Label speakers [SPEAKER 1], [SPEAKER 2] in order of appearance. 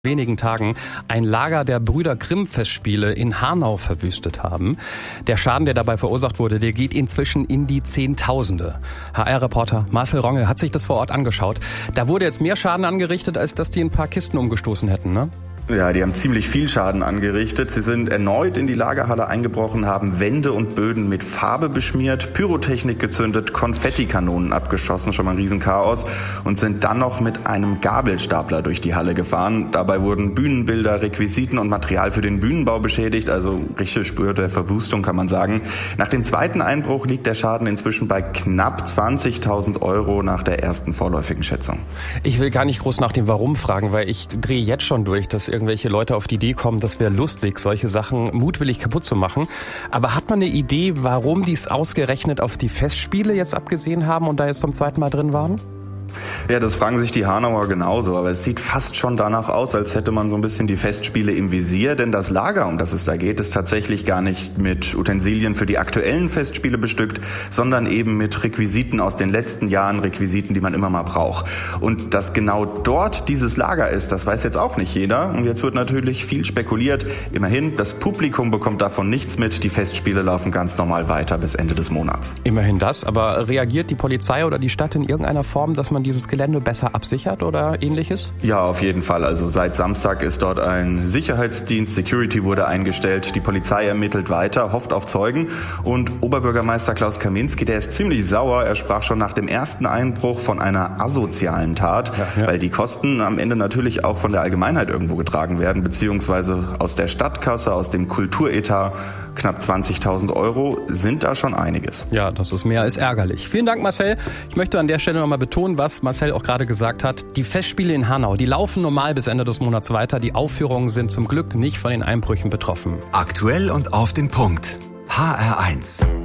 [SPEAKER 1] Wenigen Tagen ein Lager der Brüder Grimm-Festspiele in Hanau verwüstet haben. Der Schaden, der dabei verursacht wurde, der geht inzwischen in die Zehntausende. HR-Reporter Marcel Ronge hat sich das vor Ort angeschaut. Da wurde jetzt mehr Schaden angerichtet, als dass die ein paar Kisten umgestoßen hätten, ne?
[SPEAKER 2] Ja, die haben ziemlich viel Schaden angerichtet. Sie sind erneut in die Lagerhalle eingebrochen, haben Wände und Böden mit Farbe beschmiert, Pyrotechnik gezündet, Konfettikanonen abgeschossen, schon mal ein Riesenchaos, und sind dann noch mit einem Gabelstapler durch die Halle gefahren. Dabei wurden Bühnenbilder, Requisiten und Material für den Bühnenbau beschädigt, also richtig Spur der Verwüstung, kann man sagen. Nach dem zweiten Einbruch liegt der Schaden inzwischen bei knapp 20.000 € nach der ersten vorläufigen Schätzung.
[SPEAKER 1] Ich will gar nicht groß nach dem Warum fragen, weil ich drehe jetzt schon durch, dass irgendwelche Leute auf die Idee kommen, das wäre lustig, solche Sachen mutwillig kaputt zu machen. Aber hat man eine Idee, warum die es ausgerechnet auf die Festspiele jetzt abgesehen haben und da jetzt zum zweiten Mal drin waren?
[SPEAKER 2] Ja, das fragen sich die Hanauer genauso, aber es sieht fast schon danach aus, als hätte man so ein bisschen die Festspiele im Visier, denn das Lager, um das es da geht, ist tatsächlich gar nicht mit Utensilien für die aktuellen Festspiele bestückt, sondern eben mit Requisiten aus den letzten Jahren, Requisiten, die man immer mal braucht. Und dass genau dort dieses Lager ist, das weiß jetzt auch nicht jeder. Und jetzt wird natürlich viel spekuliert. Immerhin, das Publikum bekommt davon nichts mit, die Festspiele laufen ganz normal weiter bis Ende des Monats.
[SPEAKER 1] Immerhin das, aber reagiert die Polizei oder die Stadt in irgendeiner Form, dass man dieses Gelände besser absichert oder ähnliches?
[SPEAKER 2] Ja, auf jeden Fall. Also seit Samstag ist dort ein Sicherheitsdienst, Security wurde eingestellt, die Polizei ermittelt weiter, hofft auf Zeugen, und Oberbürgermeister Klaus Kaminski, der ist ziemlich sauer. Er sprach schon nach dem ersten Einbruch von einer asozialen Tat, weil die Kosten am Ende natürlich auch von der Allgemeinheit irgendwo getragen werden, beziehungsweise aus der Stadtkasse, aus dem Kulturetat. Knapp 20.000 € sind da schon einiges.
[SPEAKER 1] Ja, das ist mehr als ärgerlich. Vielen Dank, Marcel. Ich möchte an der Stelle nochmal betonen, was Marcel auch gerade gesagt hat. Die Festspiele in Hanau, die laufen normal bis Ende des Monats weiter. Die Aufführungen sind zum Glück nicht von den Einbrüchen betroffen.
[SPEAKER 3] Aktuell und auf den Punkt. HR1.